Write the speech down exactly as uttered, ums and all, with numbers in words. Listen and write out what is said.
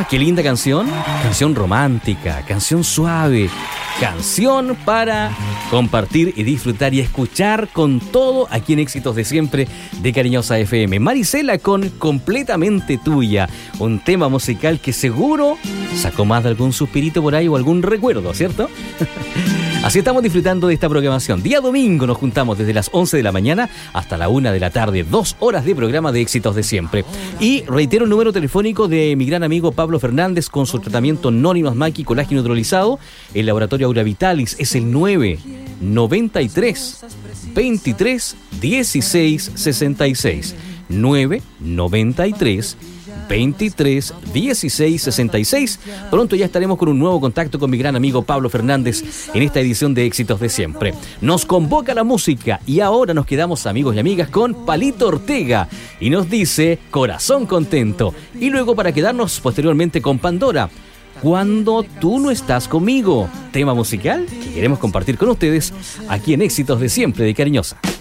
Ah, qué linda canción. Canción romántica, canción suave, canción para compartir y disfrutar y escuchar con todo aquí en Éxitos de Siempre de Cariñosa F M. Marisela con Completamente Tuya, un tema musical que seguro sacó más de algún suspirito por ahí o algún recuerdo, ¿cierto? Así estamos disfrutando de esta programación. Día domingo nos juntamos desde las once de la mañana hasta la una de la tarde. Dos horas de programa de Éxitos de Siempre. Y reitero el número telefónico de mi gran amigo Pablo Fernández con su tratamiento Nonimas Maqui Colágeno Hidrolizado. El laboratorio Aura Vitalis es el nueve noventa y tres veintitrés dieciséis sesenta y seis. nueve noventa y tres veintitrés dieciséis sesenta y seis. Pronto ya estaremos con un nuevo contacto con mi gran amigo Pablo Fernández en esta edición de Éxitos de Siempre. Nos convoca la música y ahora nos quedamos, amigos y amigas, con Palito Ortega y nos dice Corazón Contento. Y luego para quedarnos posteriormente con Pandora, Cuando tú no estás conmigo, tema musical que queremos compartir con ustedes aquí en Éxitos de Siempre de Cariñosa.